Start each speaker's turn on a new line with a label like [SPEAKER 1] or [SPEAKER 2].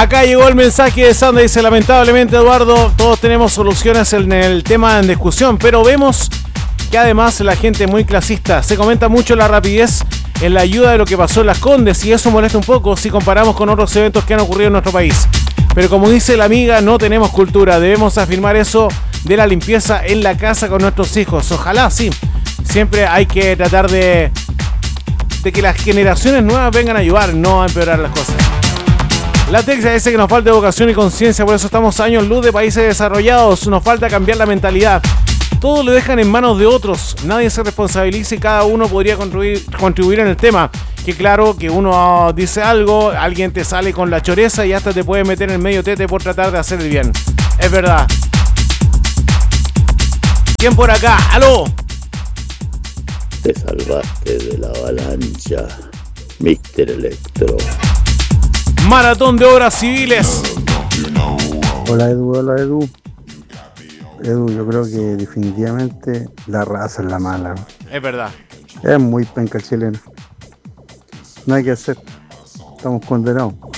[SPEAKER 1] Acá llegó el mensaje de Sandra, dice: lamentablemente, Eduardo, todos tenemos soluciones en el tema en discusión, pero vemos que además la gente es muy clasista. Se comenta mucho la rapidez en la ayuda de lo que pasó en Las Condes, y eso molesta un poco si comparamos con otros eventos que han ocurrido en nuestro país. Pero como dice la amiga, no tenemos cultura. Debemos afirmar eso de la limpieza en la casa con nuestros hijos. Ojalá, sí. Siempre hay que tratar de que las generaciones nuevas vengan a ayudar, no a empeorar las cosas. La Texas dice que nos falta educación y conciencia, por eso estamos años luz de países desarrollados. Nos falta cambiar la mentalidad. Todo lo dejan en manos de otros. Nadie se responsabiliza y cada uno podría contribuir en el tema. Que claro, que uno dice algo, alguien te sale con la choreza y hasta te puede meter en el medio tete por tratar de hacer el bien. Es verdad. ¿Quién por acá? ¡Aló!
[SPEAKER 2] Te salvaste de la avalancha, Mr. Electro.
[SPEAKER 1] Maratón de obras civiles.
[SPEAKER 3] Hola Edu. Edu, yo creo que definitivamente la raza es la mala.
[SPEAKER 1] Es verdad.
[SPEAKER 3] Es muy penca el chileno. No hay que hacer. Estamos condenados.